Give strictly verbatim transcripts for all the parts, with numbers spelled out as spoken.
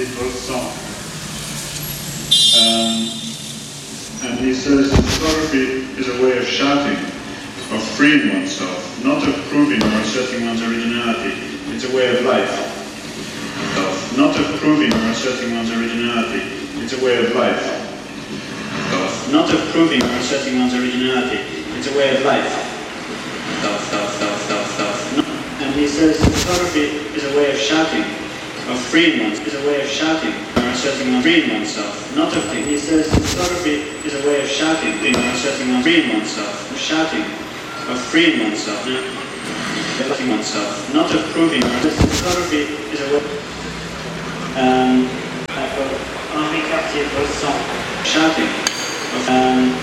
Bresson. Um, and he says that photography is a way of shouting, of freeing oneself, not of proving or asserting one's originality. It's a way of life. Not of proving or asserting one's originality. It's a way of life. Not of proving or asserting one's originality. It's a way of life. And he says photography is a way of shouting, of freeing oneself, is a way of shouting or asserting on freeing oneself. Not of thing. He says photography is a way of shouting or asserting on freeing oneself, of shouting, of freeing oneself, of letting oneself. Not of proving. Photography is a way. Um, Henri Cartier-Bresson, shouting, of, um,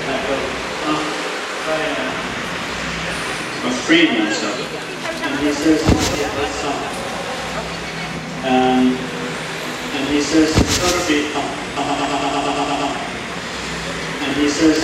of freeing oneself. And he says, um, and he says, photography, and he says,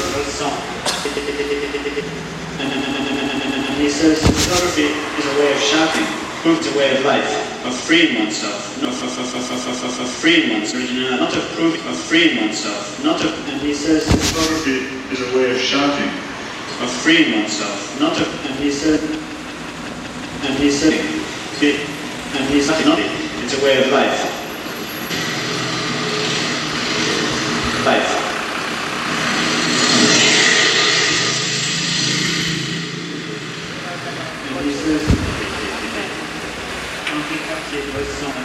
and he says, photography is a way of shouting, proves a way of life, of freeing oneself, no, of, of, of, of, of, of freeing one's originality, not of proving, of freeing oneself, not of, and he says, photography is a way of shouting, of freeing oneself, not of, and he said, and he said, and he said, not, it's a way of life, life. And he says, Henri Cartier-Bresson.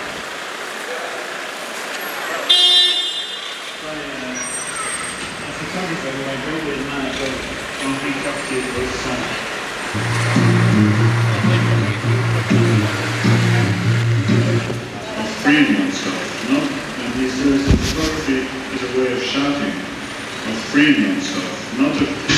A photographer who I very good man called Henri Cartier-Bresson. Of freeing oneself, not, and he says that photography is a way of shouting, of freeing oneself, not of